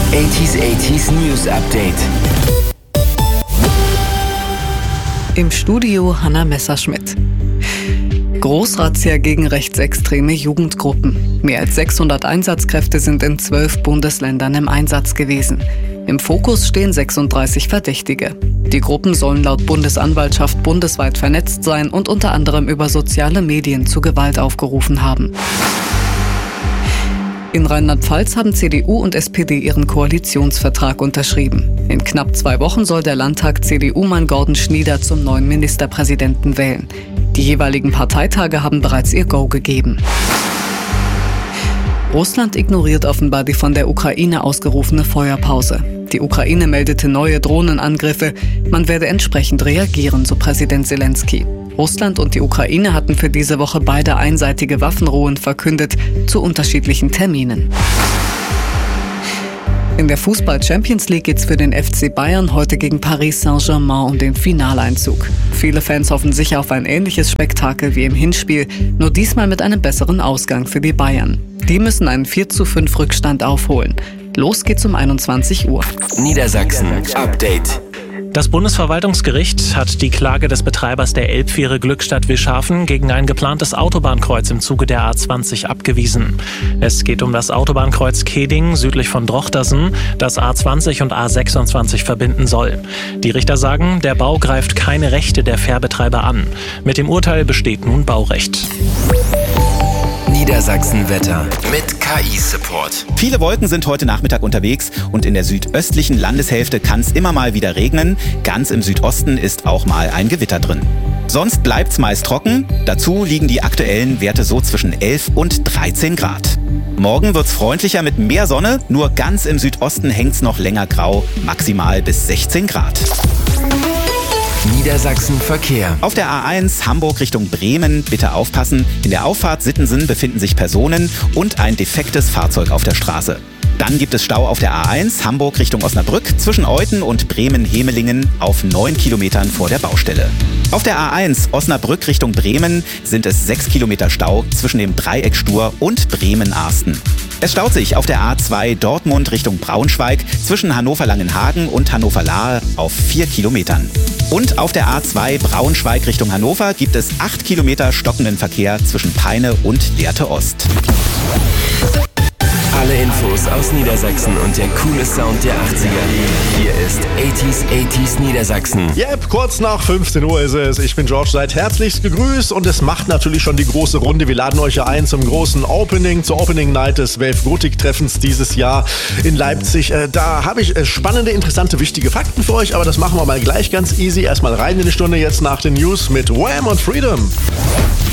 80s News Update. Im Studio Hanna Messerschmidt. Großrazzia gegen rechtsextreme Jugendgruppen. Mehr als 600 Einsatzkräfte sind in 12 Bundesländern im Einsatz gewesen. Im Fokus stehen 36 Verdächtige. Die Gruppen sollen laut Bundesanwaltschaft bundesweit vernetzt sein und unter anderem über soziale Medien zu Gewalt aufgerufen haben. In Rheinland-Pfalz haben CDU und SPD ihren Koalitionsvertrag unterschrieben. In knapp 2 Wochen soll der Landtag CDU-Mann Gordon Schnieder zum neuen Ministerpräsidenten wählen. Die jeweiligen Parteitage haben bereits ihr Go gegeben. Russland ignoriert offenbar die von der Ukraine ausgerufene Feuerpause. Die Ukraine meldete neue Drohnenangriffe. Man werde entsprechend reagieren, so Präsident Zelensky. Russland und die Ukraine hatten für diese Woche beide einseitige Waffenruhen verkündet, zu unterschiedlichen Terminen. In der Fußball-Champions League geht's für den FC Bayern heute gegen Paris Saint-Germain um den Finaleinzug. Viele Fans hoffen sicher auf ein ähnliches Spektakel wie im Hinspiel, nur diesmal mit einem besseren Ausgang für die Bayern. Die müssen einen 4:5 Rückstand aufholen. Los geht's um 21 Uhr. Niedersachsen Update. Das Bundesverwaltungsgericht hat die Klage des Betreibers der Elbfähre Glückstadt-Wischhafen gegen ein geplantes Autobahnkreuz im Zuge der A20 abgewiesen. Es geht um das Autobahnkreuz Keding südlich von Drochtersen, das A20 und A26 verbinden soll. Die Richter sagen, der Bau greift keine Rechte der Fährbetreiber an. Mit dem Urteil besteht nun Baurecht. Niedersachsen-Wetter mit KI-Support. Viele Wolken sind heute Nachmittag unterwegs und in der südöstlichen Landeshälfte kann es immer mal wieder regnen. Ganz im Südosten ist auch mal ein Gewitter drin. Sonst bleibt's meist trocken. Dazu liegen die aktuellen Werte so zwischen 11 und 13 Grad. Morgen wird's freundlicher mit mehr Sonne. Nur ganz im Südosten hängt's noch länger grau, maximal bis 16 Grad. Niedersachsen Verkehr. Auf der A1 Hamburg Richtung Bremen bitte aufpassen. In der Auffahrt Sittensen befinden sich Personen und ein defektes Fahrzeug auf der Straße. Dann gibt es Stau auf der A1 Hamburg Richtung Osnabrück zwischen Euthen und Bremen-Hemelingen auf 9 Kilometern vor der Baustelle. Auf der A1 Osnabrück Richtung Bremen sind es 6 Kilometer Stau zwischen dem Dreieck Stur und Bremen-Arsten. Es staut sich auf der A2 Dortmund Richtung Braunschweig zwischen Hannover-Langenhagen und Hannover-Lahe auf 4 Kilometern. Und auf der A2 Braunschweig Richtung Hannover gibt es 8 Kilometer stockenden Verkehr zwischen Peine und Lehrte Ost. Alle Infos aus Niedersachsen und der coole Sound der 80er. Hier ist 80s Niedersachsen. Yep, kurz nach 15 Uhr ist es. Ich bin George, seid herzlichst gegrüßt und es macht natürlich schon die große Runde. Wir laden euch ja ein zum großen Opening, zur Opening Night des Wave Gothic Treffens dieses Jahr in Leipzig. Da habe ich spannende, interessante, wichtige Fakten für euch, aber das machen wir mal gleich ganz easy. Erstmal rein in die Stunde jetzt nach den News mit Wham und Freedom.